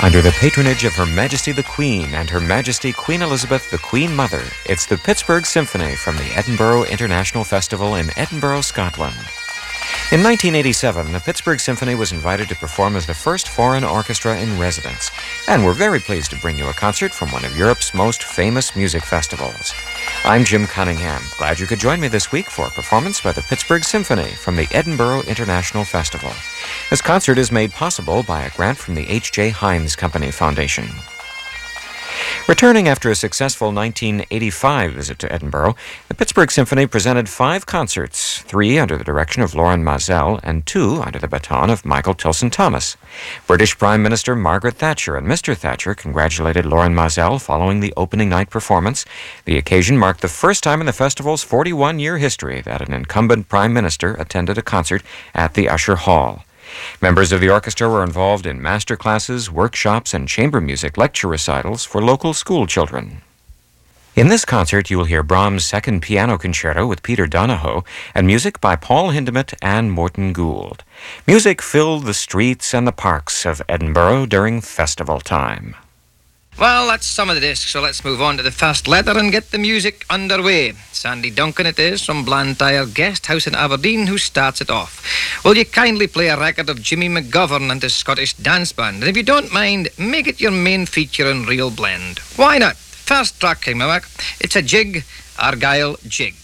Under the patronage of Her Majesty the Queen and Her Majesty Queen Elizabeth the Queen Mother, it's the Pittsburgh Symphony from the Edinburgh International Festival in Edinburgh, Scotland. In 1987, the Pittsburgh Symphony was invited to perform as the first foreign orchestra in residence, and we're very pleased to bring you a concert from one of Europe's most famous music festivals. I'm Jim Cunningham. Glad you could join me this week for a performance by the Pittsburgh Symphony from the Edinburgh International Festival. This concert is made possible by a grant from the H.J. Heinz Company Foundation. Returning after a successful 1985 visit to Edinburgh, the Pittsburgh Symphony presented 5 concerts, 3 under the direction of Lorin Maazel and 2 under the baton of Michael Tilson Thomas. British Prime Minister Margaret Thatcher and Mr. Thatcher congratulated Lorin Maazel following the opening night performance. The occasion marked the first time in the festival's 41-year history that an incumbent Prime Minister attended a concert at the Usher Hall. Members of the orchestra were involved in master classes, workshops, and chamber music lecture recitals for local school children. In this concert, you will hear Brahms' Second Piano Concerto with Peter Donahoe and music by Paul Hindemith and Morton Gould. Music filled the streets and the parks of Edinburgh during festival time. Well, that's some of the discs, so let's move on to the first letter and get the music underway. Sandy Duncan it is from Blantyre Guest House in Aberdeen who starts it off. Will you kindly play a record of Jimmy McGovern and his Scottish Dance Band? And if you don't mind, make it your main feature and real blend. Why not? First track came out. It's a jig, Argyll Jig.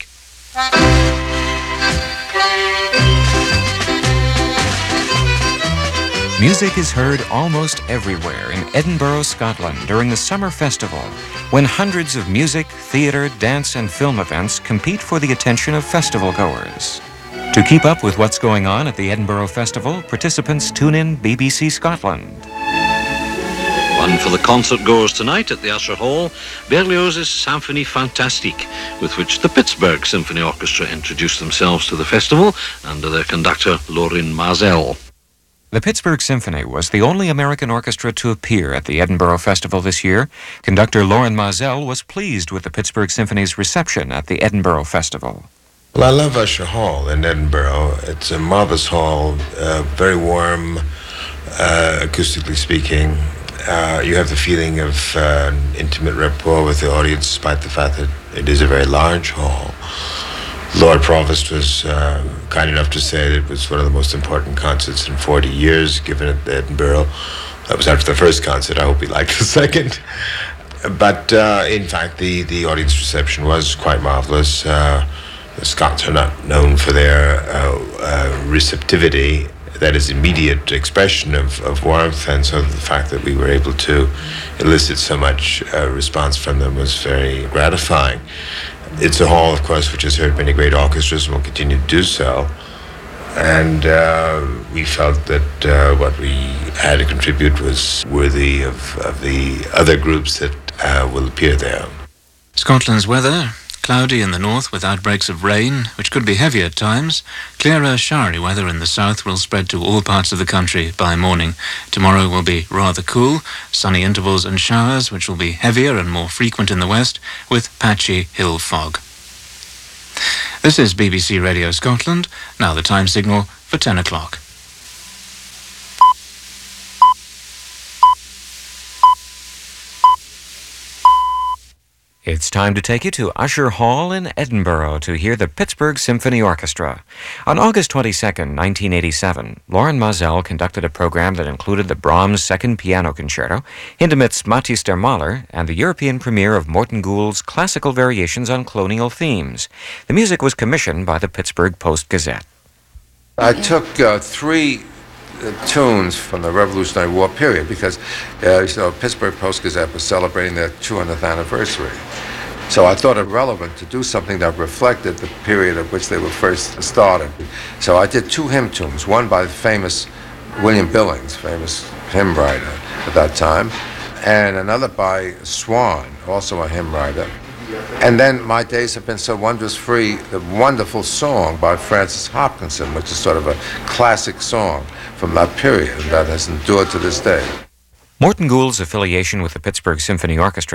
Music is heard almost everywhere in Edinburgh, Scotland during the summer festival, when hundreds of music, theatre, dance, and film events compete for the attention of festival goers. To keep up with what's going on at the Edinburgh Festival, participants tune in BBC Scotland. One for the concert goers tonight at the Usher Hall, Berlioz's Symphonie Fantastique, with which the Pittsburgh Symphony Orchestra introduced themselves to the festival under their conductor Lorin Maazel. The Pittsburgh Symphony was the only American orchestra to appear at the Edinburgh Festival this year. Conductor Lorin Maazel was pleased with the Pittsburgh Symphony's reception at the Edinburgh Festival. Well, I love Usher Hall in Edinburgh. It's a marvelous hall, very warm, acoustically speaking. You have the feeling of intimate rapport with the audience, despite the fact that it is a very large hall. Lord Provost was kind enough to say that it was one of the most important concerts in 40 years given at Edinburgh. That was after the first concert. I hope he liked the second. But in fact, the audience reception was quite marvelous. The Scots are not known for their receptivity, that is immediate expression of warmth, and so the fact that we were able to elicit so much response from them was very gratifying. It's a hall, of course, which has heard many great orchestras and will continue to do so. And we felt that what we had to contribute was worthy of the other groups that will appear there. Scotland's weather: cloudy in the north with outbreaks of rain, which could be heavy at times. Clearer, showery weather in the south will spread to all parts of the country by morning. Tomorrow will be rather cool, sunny intervals and showers, which will be heavier and more frequent in the west, with patchy hill fog. This is BBC Radio Scotland. Now the time signal for 10 o'clock. It's time to take you to Usher Hall in Edinburgh to hear the Pittsburgh Symphony Orchestra. On August 22, 1987, Lorin Maazel conducted a program that included the Brahms' Second Piano Concerto, Hindemith's Mathis der Mahler, and the European premiere of Morton Gould's classical variations on colonial themes. The music was commissioned by the Pittsburgh Post-Gazette. I took 3 tunes from the Revolutionary War period because Pittsburgh Post-Gazette was celebrating their 200th anniversary. So I thought it relevant to do something that reflected the period at which they were first started. So I did 2 hymn tunes, one by the famous William Billings, famous hymn writer at that time, and another by Swan, also a hymn writer. And then My Days Have Been So Wondrous Free, the wonderful song by Francis Hopkinson, which is sort of a classic song from that period that has endured to this day. Morton Gould's affiliation with the Pittsburgh Symphony Orchestra